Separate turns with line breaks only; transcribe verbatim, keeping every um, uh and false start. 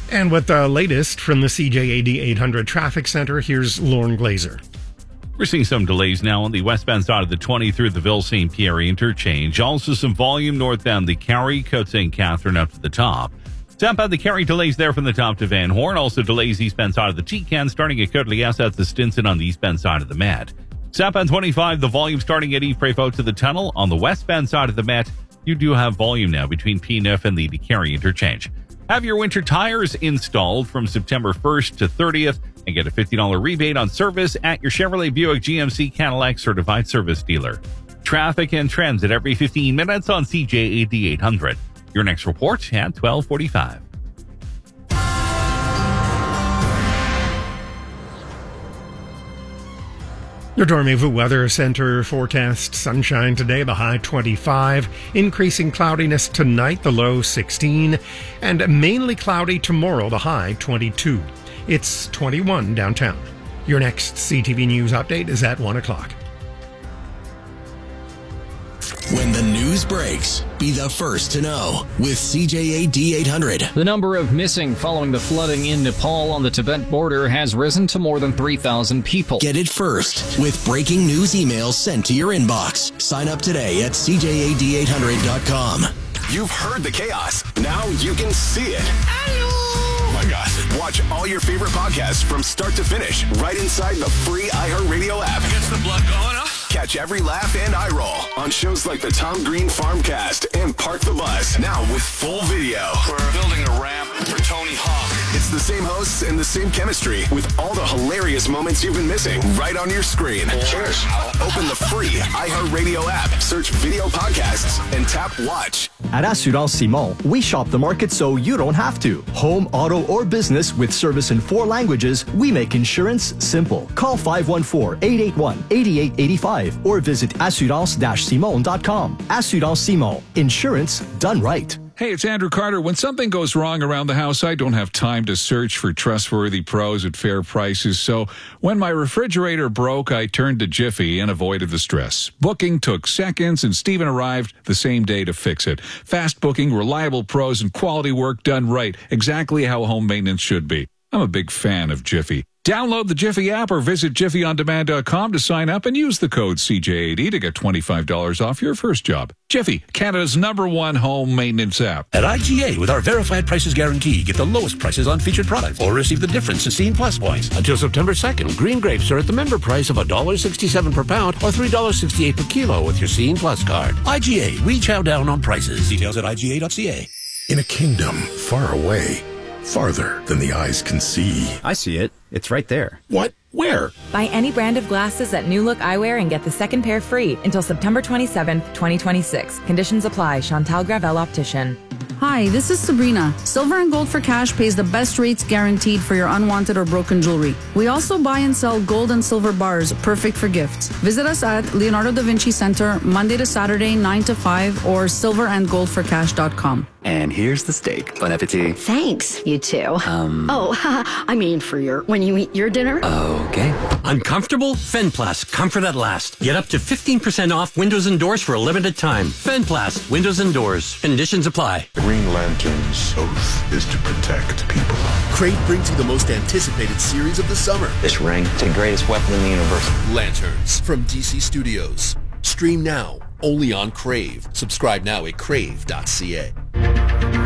And with the latest from the C J A D eight hundred Traffic Center, here's Lauren Glazer.
We're seeing some delays now on the westbound side of the twenty through the Ville-Saint Pierre interchange. Also some volume northbound the Carrie, Côte Saint Catherine up to the top. Southbound the Carrie delays there from the top to Van Horn. Also delays eastbound side of the T-Can starting at Côte-Liesse. That's the Stinson on the eastbound side of the Met. Southbound twenty-five, the volume starting at Yves-Prévost to the tunnel. On the westbound side of the Met, you do have volume now between P nine and the Carrie interchange. Have your winter tires installed from September first to thirtieth and get a fifty dollars rebate on service at your Chevrolet, Buick, G M C, Cadillac certified service dealer. Traffic and trends at every fifteen minutes on C J A D eight hundred. Your next report at twelve forty-five.
Your Dormez-vous Weather Center forecast sunshine today, the high twenty-five, increasing cloudiness tonight, the low sixteen, and mainly cloudy tomorrow, the high twenty-two. It's twenty-one downtown. Your next C T V News update is at one o'clock.
When the news breaks, be the first to know with C J A D eight hundred.
The number of missing following the flooding in Nepal on the Tibet border has risen to more than three thousand people.
Get it first with breaking news emails sent to your inbox. Sign up today at C J A D eight hundred dot com.
You've heard the chaos. Now you can see it. Hello. Oh my gosh. Watch all your favorite podcasts from start to finish right inside the free iHeartRadio app.
Gets the blood going, huh?
Catch every laugh and eye roll on shows like the Tom Green Farmcast and Park the Bus, now with full video.
We're building a ramp for Tony Hawk.
It's the same hosts and the same chemistry with all the hilarious moments you've been missing right on your screen.
Cheers.
Open the free iHeartRadio app, search video podcasts, and tap watch.
At Assurance Simon, we shop the market so you don't have to. Home, auto, or business with service in four languages, we make insurance simple. Call five one four, eight eight one, eight eight eight five or visit assurance dash simon dot com. Assurance Simon. Insurance done right.
Hey, it's Andrew Carter. When something goes wrong around the house, I don't have time to search for trustworthy pros at fair prices. So when my refrigerator broke, I turned to Jiffy and avoided the stress. Booking took seconds, and Steven arrived the same day to fix it. Fast booking, reliable pros, and quality work done right. Exactly how home maintenance should be. I'm a big fan of Jiffy. Download the Jiffy app or visit jiffy on demand dot com to sign up and use the code C J A D to get twenty-five dollars off your first job. Jiffy, Canada's number one home maintenance app.
At I G A, with our verified prices guarantee, get the lowest prices on featured products or receive the difference in Scene Plus points. Until September second, green grapes are at the member price of one dollar sixty-seven per pound or three dollars sixty-eight per kilo with your Scene Plus card. I G A, we chow down on prices. Details at I G A dot C A.
In a kingdom far away, farther than the eyes can see.
I see it. It's right there.
What? Where?
Buy any brand of glasses at New Look Eyewear and get the second pair free until September twenty-seventh, twenty twenty-six. Conditions apply. Chantal Gravel Optician.
Hi, this is Sabrina. Silver and Gold for Cash pays the best rates guaranteed for your unwanted or broken jewelry. We also buy and sell gold and silver bars, perfect for gifts. Visit us at Leonardo da Vinci Center, Monday to Saturday, nine to five, or silver and gold for cash dot com.
And here's the steak. Bon appetit.
Thanks, you two.
Um.
Oh, I mean for your, when you eat your dinner.
Okay.
Uncomfortable? Fenplast. Comfort at last. Get up to fifteen percent off windows and doors for a limited time. Fenplast. Windows and doors. Conditions apply.
The Green Lantern's oath is to protect people.
Crave brings you the most anticipated series of the summer.
This ring, it's the greatest weapon in the universe.
Lanterns from D C Studios. Stream now, only on Crave. Subscribe now at crave dot C A.